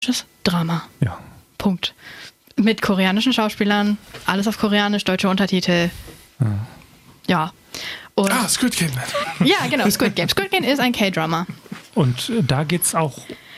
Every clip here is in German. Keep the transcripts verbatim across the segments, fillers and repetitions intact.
Drama. Ja. Punkt. Mit koreanischen Schauspielern, alles auf Koreanisch, deutsche Untertitel. Ja. Ja. Und Ah, Squid Game. ja, genau, Squid Game. Squid Game ist ein K-Drama. Und äh, da geht's auch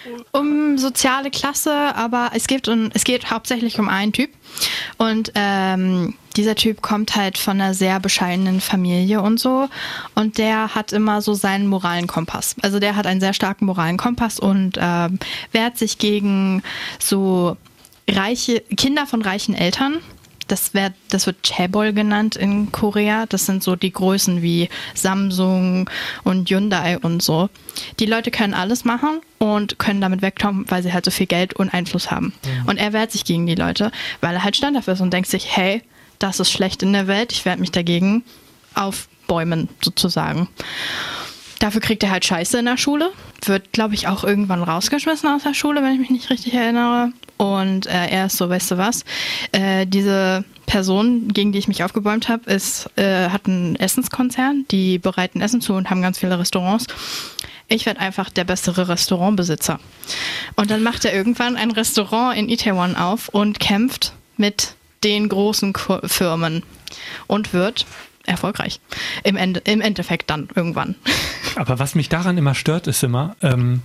Um soziale Klasse, aber es geht, um, es geht hauptsächlich um einen Typ. Und ähm, dieser Typ kommt halt von einer sehr bescheidenen Familie und so. Und der hat immer so seinen moralen Kompass. Also der hat einen sehr starken moralen Kompass und ähm, wehrt sich gegen so reiche Kinder von reichen Eltern. Das, wär, das wird Chaebol genannt in Korea. Das sind so die Größen wie Samsung und Hyundai und so. Die Leute können alles machen und können damit wegkommen, weil sie halt so viel Geld und Einfluss haben. Mhm. Und er wehrt sich gegen die Leute, weil er halt standhaft ist und denkt sich, hey, das ist schlecht in der Welt, ich werde mich dagegen aufbäumen, sozusagen. Dafür kriegt er halt Scheiße in der Schule. Wird, glaube ich, auch irgendwann rausgeschmissen aus der Schule, wenn ich mich nicht richtig erinnere. Und äh, er ist so, weißt du was, äh, diese Person, gegen die ich mich aufgebäumt habe, ist, äh, hat einen Essenskonzern, die bereiten Essen zu und haben ganz viele Restaurants. Ich werde einfach der bessere Restaurantbesitzer. Und dann macht er irgendwann ein Restaurant in Itaewon auf und kämpft mit den großen Ko- Firmen und wird erfolgreich. Im, Ende, im Endeffekt dann irgendwann. Aber was mich daran immer stört, ist immer, ähm,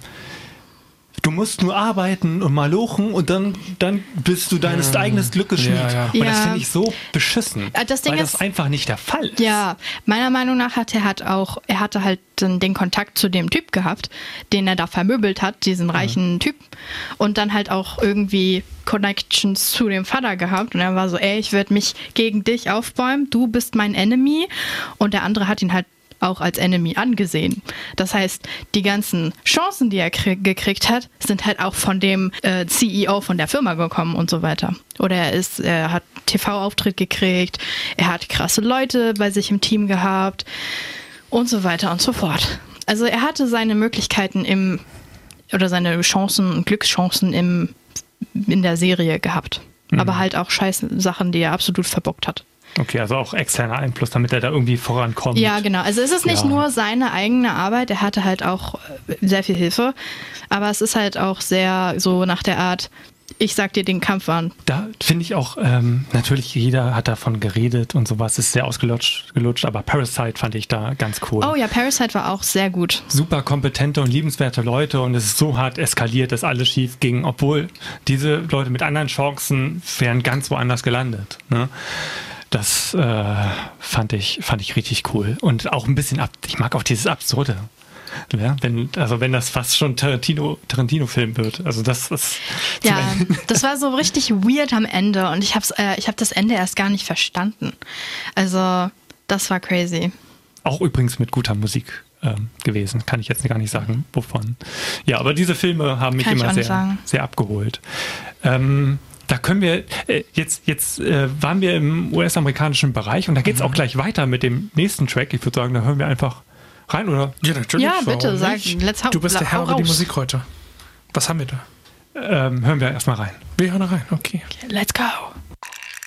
du musst nur arbeiten und malochen und dann, dann bist du deines ja. eigenes Glückes Schmied. Ja, ja. Und ja. das finde ich so beschissen, das Ding weil ist, das einfach nicht der Fall ist. Ja, meiner Meinung nach hat er halt auch, er hatte halt den, den Kontakt zu dem Typ gehabt, den er da vermöbelt hat, diesen reichen mhm. Typ. Und dann halt auch irgendwie Connections zu dem Vater gehabt. Und er war so, ey, ich werde mich gegen dich aufbäumen, du bist mein Enemy. Und der andere hat ihn halt auch als Enemy angesehen. Das heißt, die ganzen Chancen, die er krieg- gekriegt hat, sind halt auch von dem äh, C E O von der Firma gekommen und so weiter. Oder er ist, er hat T V-Auftritt gekriegt, er hat krasse Leute bei sich im Team gehabt und so weiter und so fort. Also er hatte seine Möglichkeiten im, oder seine Chancen und Glückschancen im, in der Serie gehabt. Mhm. Aber halt auch scheiß Sachen, die er absolut verbockt hat. Okay, also auch externer Einfluss, damit er da irgendwie vorankommt. Ja, genau. Also es ist nicht ja. nur seine eigene Arbeit, er hatte halt auch sehr viel Hilfe, aber es ist halt auch sehr so nach der Art, ich sag dir den Kampf an. Da finde ich auch, ähm, natürlich jeder hat davon geredet und sowas, ist sehr ausgelutscht, gelutscht, aber Parasite fand ich da ganz cool. Oh ja, Parasite war auch sehr gut. Super kompetente und liebenswerte Leute und es ist so hart eskaliert, dass alles schief ging, obwohl diese Leute mit anderen Chancen wären ganz woanders gelandet, ne? Das äh, fand ich fand ich richtig cool und auch ein bisschen ab. Ich mag auch dieses Absurde, ja, wenn also wenn das fast schon Tarantino Tarantino-Film wird. Also das ist ja, das war so richtig weird am Ende und ich hab's äh, ich habe das Ende erst gar nicht verstanden. Also das war crazy. Auch übrigens mit guter Musik ähm, gewesen, kann ich jetzt gar nicht sagen, wovon. Ja, aber diese Filme haben mich kann immer sehr sehr abgeholt. Ähm, Da können wir, äh, jetzt, jetzt äh, waren wir im U S-amerikanischen Bereich und da geht es mhm. auch gleich weiter mit dem nächsten Track. Ich würde sagen, da hören wir einfach rein, oder? Ja, natürlich. Ja, bitte, sag, let's hau, Du bist der Herr über die raus. Musik heute. Was haben wir da? Ähm, hören wir erstmal rein. Wir hören rein, okay. Okay, let's go.